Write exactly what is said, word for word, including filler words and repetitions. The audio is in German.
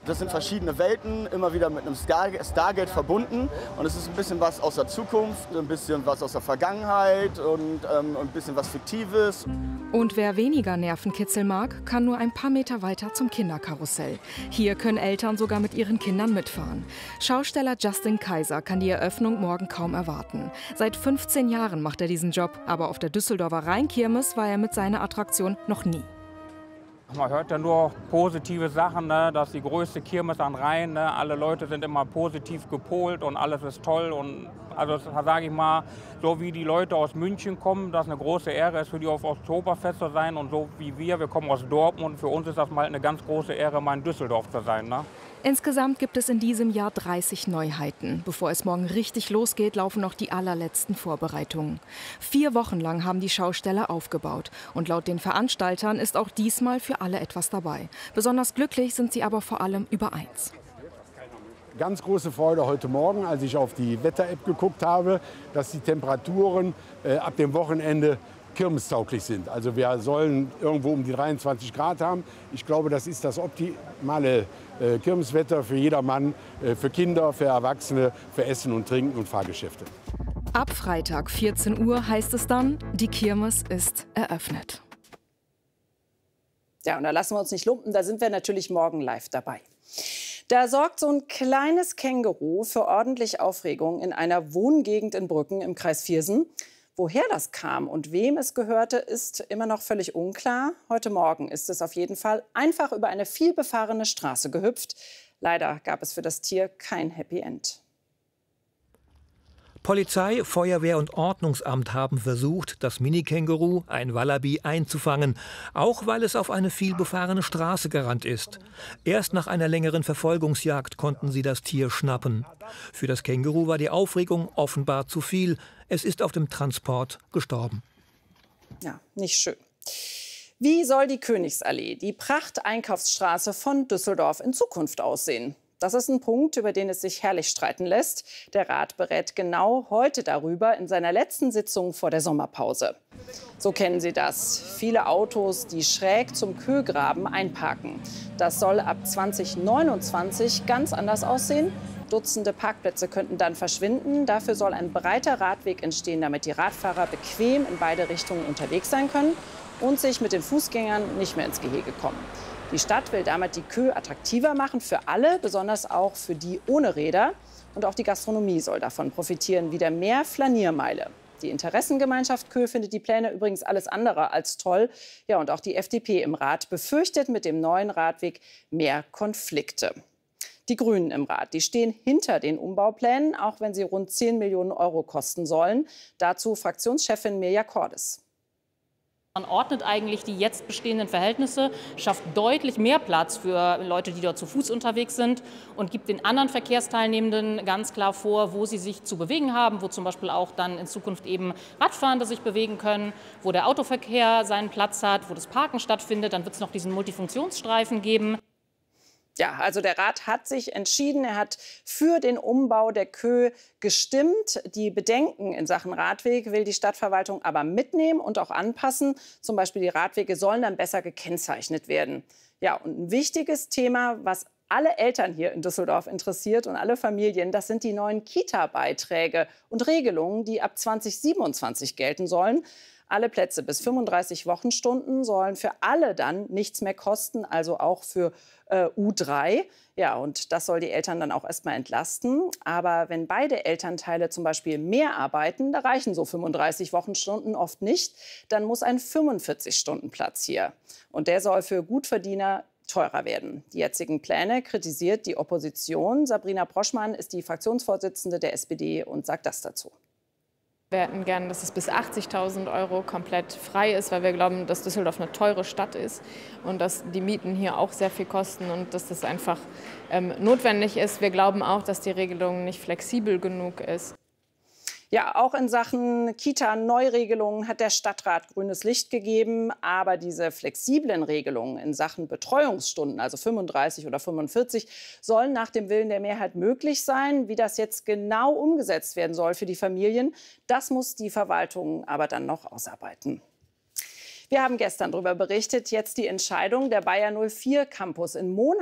Das sind verschiedene Welten, immer wieder mit einem Stargate verbunden. Und es ist ein bisschen was aus der Zukunft, ein bisschen was aus der Vergangenheit und ähm, ein bisschen was Fiktives. Und wer weniger Nervenkitzel mag, kann nur ein paar Meter weiter zum Kinderkarussell. Hier können Eltern sogar mit ihren Kindern mitfahren. Schausteller Justin Kaiser kann die Eröffnung morgen kaum erwarten. Seit fünfzehn Jahren macht er diesen Job, aber auf der Düsseldorfer Rheinkirmes war er mit seiner Attraktion noch nie. Man hört ja nur positive Sachen, ne? Das ist die größte Kirmes am Rhein. Ne? Alle Leute sind immer positiv gepolt und alles ist toll. Und also sage ich mal, so wie die Leute aus München kommen, dass eine große Ehre ist für die auf Oktoberfest zu sein. Und so wie wir, wir kommen aus Dortmund, für uns ist das mal eine ganz große Ehre, mal in Düsseldorf zu sein. Ne? Insgesamt gibt es in diesem Jahr dreißig Neuheiten. Bevor es morgen richtig losgeht, laufen noch die allerletzten Vorbereitungen. Vier Wochen lang haben die Schausteller aufgebaut. Und laut den Veranstaltern ist auch diesmal für alle etwas dabei. Besonders glücklich sind sie aber vor allem über eins. Ganz große Freude heute Morgen, als ich auf die Wetter-App geguckt habe, dass die Temperaturen äh, ab dem Wochenende kirmestauglich sind. Also wir sollen irgendwo um die dreiundzwanzig Grad haben. Ich glaube, das ist das optimale äh, Kirmeswetter für jedermann, äh, für Kinder, für Erwachsene, für Essen und Trinken und Fahrgeschäfte. Ab Freitag vierzehn Uhr heißt es dann, die Kirmes ist eröffnet. Ja, und da lassen wir uns nicht lumpen, da sind wir natürlich morgen live dabei. Da sorgt so ein kleines Känguru für ordentlich Aufregung in einer Wohngegend in Brücken im Kreis Viersen. Woher das kam und wem es gehörte, ist immer noch völlig unklar. Heute Morgen ist es auf jeden Fall einfach über eine vielbefahrene Straße gehüpft. Leider gab es für das Tier kein Happy End. Polizei, Feuerwehr und Ordnungsamt haben versucht, das Mini-Känguru, ein Wallaby, einzufangen, auch weil es auf eine vielbefahrene Straße gerannt ist. Erst nach einer längeren Verfolgungsjagd konnten sie das Tier schnappen. Für das Känguru war die Aufregung offenbar zu viel. Es ist auf dem Transport gestorben. Ja, nicht schön. Wie soll die Königsallee, die Pracht-Einkaufsstraße von Düsseldorf, in Zukunft aussehen? Das ist ein Punkt, über den es sich herrlich streiten lässt. Der Rat berät genau heute darüber in seiner letzten Sitzung vor der Sommerpause. So kennen Sie das. Viele Autos, die schräg zum Kögraben einparken. Das soll ab zwanzig neunundzwanzig ganz anders aussehen. Dutzende Parkplätze könnten dann verschwinden. Dafür soll ein breiter Radweg entstehen, damit die Radfahrer bequem in beide Richtungen unterwegs sein können und sich mit den Fußgängern nicht mehr ins Gehege kommen. Die Stadt will damit die Kö attraktiver machen für alle, besonders auch für die ohne Räder. Und auch die Gastronomie soll davon profitieren, wieder mehr Flaniermeile. Die Interessengemeinschaft Kö findet die Pläne übrigens alles andere als toll. Ja, und auch die F D P im Rat befürchtet mit dem neuen Radweg mehr Konflikte. Die Grünen im Rat, die stehen hinter den Umbauplänen, auch wenn sie rund zehn Millionen Euro kosten sollen. Dazu Fraktionschefin Mirja Cordes. Man ordnet eigentlich die jetzt bestehenden Verhältnisse, schafft deutlich mehr Platz für Leute, die dort zu Fuß unterwegs sind und gibt den anderen Verkehrsteilnehmenden ganz klar vor, wo sie sich zu bewegen haben, wo zum Beispiel auch dann in Zukunft eben Radfahrende sich bewegen können, wo der Autoverkehr seinen Platz hat, wo das Parken stattfindet. Dann wird es noch diesen Multifunktionsstreifen geben. Ja, also der Rat hat sich entschieden. Er hat für den Umbau der Kö gestimmt. Die Bedenken in Sachen Radweg will die Stadtverwaltung aber mitnehmen und auch anpassen. Zum Beispiel die Radwege sollen dann besser gekennzeichnet werden. Ja, und ein wichtiges Thema, was alle Eltern hier in Düsseldorf interessiert und alle Familien, das sind die neuen Kita-Beiträge und Regelungen, die ab zwanzig siebenundzwanzig gelten sollen. Alle Plätze bis fünfunddreißig Wochenstunden sollen für alle dann nichts mehr kosten, also auch für äh, U drei. Ja, und das soll die Eltern dann auch erstmal entlasten. Aber wenn beide Elternteile zum Beispiel mehr arbeiten, da reichen so fünfunddreißig Wochenstunden oft nicht, dann muss ein fünfundvierzig-Stunden-Platz hier. Und der soll für Gutverdiener teurer werden. Die jetzigen Pläne kritisiert die Opposition. Sabrina Proschmann ist die Fraktionsvorsitzende der S P D und sagt das dazu. Wir hätten gern, dass es bis achtzigtausend Euro komplett frei ist, weil wir glauben, dass Düsseldorf eine teure Stadt ist und dass die Mieten hier auch sehr viel kosten und dass das einfach ähm, notwendig ist. Wir glauben auch, dass die Regelung nicht flexibel genug ist. Ja, auch in Sachen Kita-Neuregelungen hat der Stadtrat grünes Licht gegeben. Aber diese flexiblen Regelungen in Sachen Betreuungsstunden, also fünfunddreißig oder fünfundvierzig, sollen nach dem Willen der Mehrheit möglich sein. Wie das jetzt genau umgesetzt werden soll für die Familien, das muss die Verwaltung aber dann noch ausarbeiten. Wir haben gestern darüber berichtet, jetzt die Entscheidung der Bayer null vier Campus in Monau